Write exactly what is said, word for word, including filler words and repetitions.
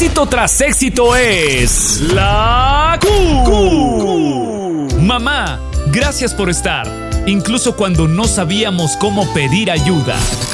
Éxito tras éxito es la Q. Q. Mamá, gracias por estar, incluso cuando no sabíamos cómo pedir ayuda.